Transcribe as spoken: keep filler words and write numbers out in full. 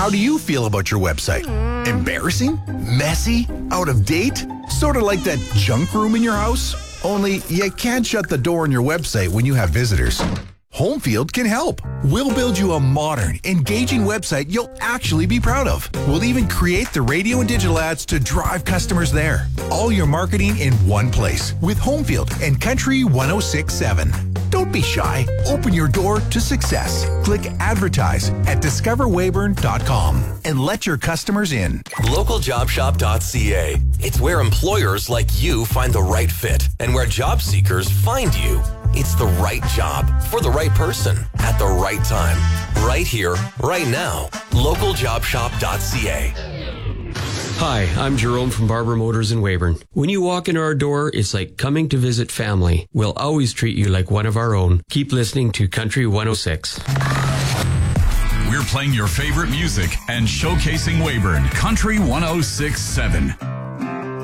How do you feel about your website? Embarrassing? Messy? Out of date? Sort of like that junk room in your house? Only you can't shut the door on your website when you have visitors. Homefield can help. We'll build you a modern, engaging website you'll actually be proud of. We'll even create the radio and digital ads to drive customers there. All your marketing in one place with Homefield and Country one oh six point seven. Don't be shy. Open your door to success. Click advertise at discover weyburn dot com and let your customers in. local job shop dot c a. It's where employers like you find the right fit and where job seekers find you. It's the right job for the right person at the right time. Right here, right now. local job shop dot c a. Hi, I'm Jerome from Barber Motors in Weyburn. When you walk in our door, it's like coming to visit family. We'll always treat you like one of our own. Keep listening to Country one oh six. We're playing your favorite music and showcasing Weyburn. Country one oh six point seven.